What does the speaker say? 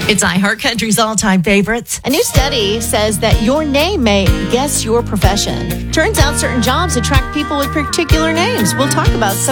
It's iHeartCountry's all-time favorites. A new study says that your name may guess your profession. Turns out certain jobs attract people with particular names. We'll talk about some